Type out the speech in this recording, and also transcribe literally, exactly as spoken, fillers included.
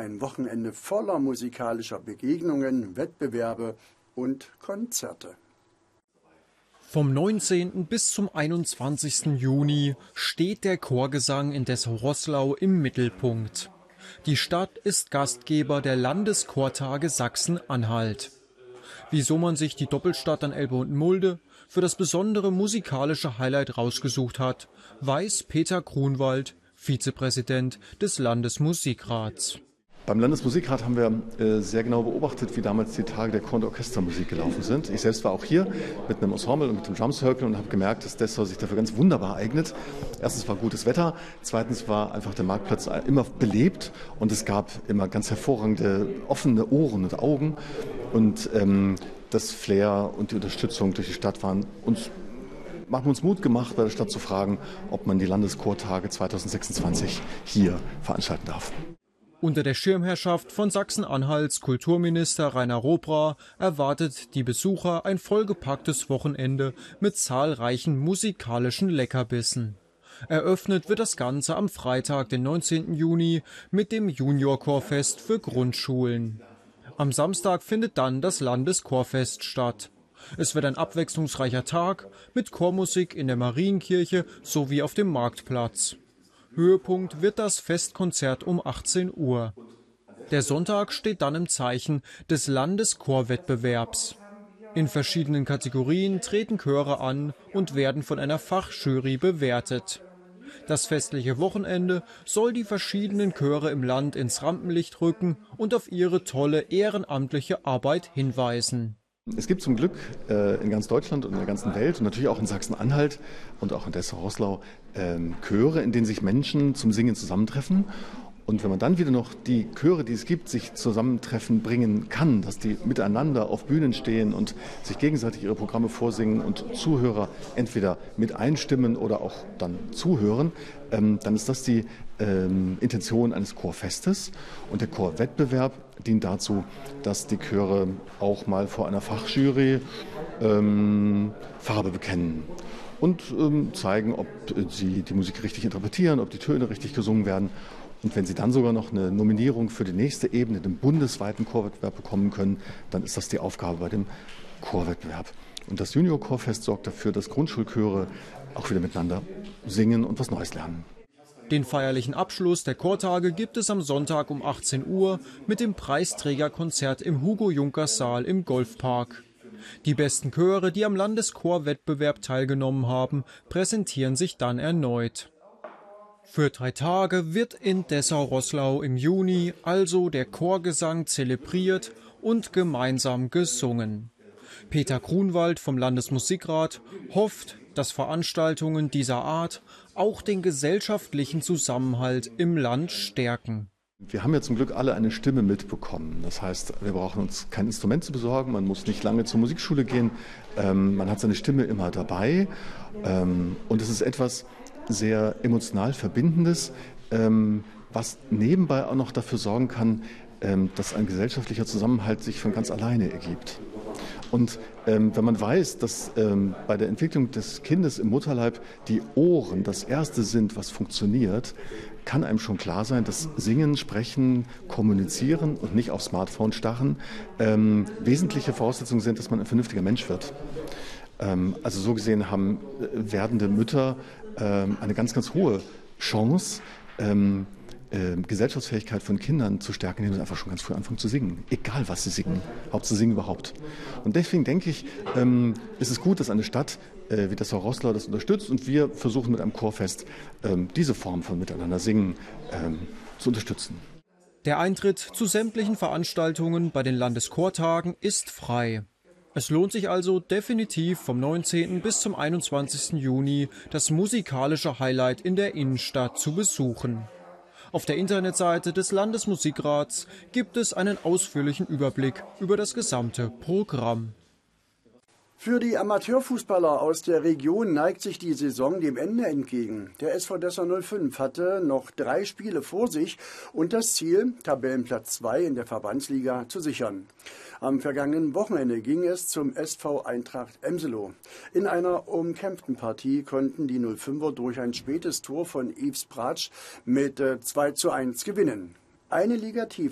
ein Wochenende voller musikalischer Begegnungen, Wettbewerbe und Konzerte. Vom neunzehnten bis zum einundzwanzigsten Juni steht der Chorgesang in Dessau-Roßlau im Mittelpunkt. Die Stadt ist Gastgeber der Landeschortage Sachsen-Anhalt. Wieso man sich die Doppelstadt an Elbe und Mulde für das besondere musikalische Highlight rausgesucht hat, weiß Peter Grunwald, Vizepräsident des Landesmusikrats. Beim Landesmusikrat haben wir äh, sehr genau beobachtet, wie damals die Tage der Chor- und Orchestermusik gelaufen sind. Ich selbst war auch hier mit einem Ensemble und mit dem Drum Circle und habe gemerkt, dass Dessau sich dafür ganz wunderbar eignet. Erstens war gutes Wetter, zweitens war einfach der Marktplatz immer belebt und es gab immer ganz hervorragende offene Ohren und Augen. Und ähm, das Flair und die Unterstützung durch die Stadt waren uns machen uns Mut gemacht, bei der Stadt zu fragen, ob man die Landeschortage zweitausendsechsundzwanzig hier veranstalten darf. Unter der Schirmherrschaft von Sachsen-Anhalts Kulturminister Rainer Robra erwartet die Besucher ein vollgepacktes Wochenende mit zahlreichen musikalischen Leckerbissen. Eröffnet wird das Ganze am Freitag, den neunzehnten Juni, mit dem Juniorchorfest für Grundschulen. Am Samstag findet dann das Landeschorfest statt. Es wird ein abwechslungsreicher Tag mit Chormusik in der Marienkirche sowie auf dem Marktplatz. Höhepunkt wird das Festkonzert um achtzehn Uhr. Der Sonntag steht dann im Zeichen des Landeschorwettbewerbs. In verschiedenen Kategorien treten Chöre an und werden von einer Fachjury bewertet. Das festliche Wochenende soll die verschiedenen Chöre im Land ins Rampenlicht rücken und auf ihre tolle ehrenamtliche Arbeit hinweisen. Es gibt zum Glück äh, in ganz Deutschland und in der ganzen Welt und natürlich auch in Sachsen-Anhalt und auch in Dessau-Roßlau äh, Chöre, in denen sich Menschen zum Singen zusammentreffen. Und wenn man dann wieder noch die Chöre, die es gibt, sich zusammentreffen bringen kann, dass die miteinander auf Bühnen stehen und sich gegenseitig ihre Programme vorsingen und Zuhörer entweder mit einstimmen oder auch dann zuhören, ähm, dann ist das die ähm, Intention eines Chorfestes. Und der Chorwettbewerb dient dazu, dass die Chöre auch mal vor einer Fachjury ähm, Farbe bekennen und ähm, zeigen, ob sie die Musik richtig interpretieren, ob die Töne richtig gesungen werden. Und wenn sie dann sogar noch eine Nominierung für die nächste Ebene, den bundesweiten Chorwettbewerb bekommen können, dann ist das die Aufgabe bei dem Chorwettbewerb. Und das Junior-Chorfest sorgt dafür, dass Grundschulchöre auch wieder miteinander singen und was Neues lernen. Den feierlichen Abschluss der Chortage gibt es am Sonntag um achtzehn Uhr mit dem Preisträgerkonzert im Hugo-Junkers-Saal im Golfpark. Die besten Chöre, die am Landeschorwettbewerb teilgenommen haben, präsentieren sich dann erneut. Für drei Tage wird in Dessau-Roßlau im Juni also der Chorgesang zelebriert und gemeinsam gesungen. Peter Grunwald vom Landesmusikrat hofft, dass Veranstaltungen dieser Art auch den gesellschaftlichen Zusammenhalt im Land stärken. Wir haben ja zum Glück alle eine Stimme mitbekommen. Das heißt, wir brauchen uns kein Instrument zu besorgen, man muss nicht lange zur Musikschule gehen, ähm, man hat seine Stimme immer dabei ähm, und es ist etwas sehr emotional Verbindendes, ähm, was nebenbei auch noch dafür sorgen kann, ähm, dass ein gesellschaftlicher Zusammenhalt sich von ganz alleine ergibt. Und ähm, wenn man weiß, dass ähm, bei der Entwicklung des Kindes im Mutterleib die Ohren das Erste sind, was funktioniert, kann einem schon klar sein, dass Singen, Sprechen, Kommunizieren und nicht aufs Smartphone starren ähm, wesentliche Voraussetzungen sind, dass man ein vernünftiger Mensch wird. Ähm, also so gesehen haben äh, werdende Mütter ähm, eine ganz, ganz hohe Chance, ähm, äh, Gesellschaftsfähigkeit von Kindern zu stärken, indem sie einfach schon ganz früh anfangen zu singen. Egal, was sie singen. Hauptsache singen überhaupt. Und deswegen denke ich, ähm, ist es gut, dass eine Stadt äh, wie Dessau-Roßlau das unterstützt und wir versuchen mit einem Chorfest ähm, diese Form von Miteinander singen ähm, zu unterstützen. Der Eintritt zu sämtlichen Veranstaltungen bei den Landeschortagen ist frei. Es lohnt sich also definitiv vom neunzehnten bis zum einundzwanzigsten Juni das musikalische Highlight in der Innenstadt zu besuchen. Auf der Internetseite des Landesmusikrats gibt es einen ausführlichen Überblick über das gesamte Programm. Für die Amateurfußballer aus der Region neigt sich die Saison dem Ende entgegen. Der S V Dessau null fünf hatte noch drei Spiele vor sich und das Ziel, Tabellenplatz zwei in der Verbandsliga zu sichern. Am vergangenen Wochenende ging es zum S V Eintracht Emselow. In einer umkämpften Partie konnten die null fünfer durch ein spätes Tor von Yves Bratsch mit zwei zu eins gewinnen. Eine Liga tiefer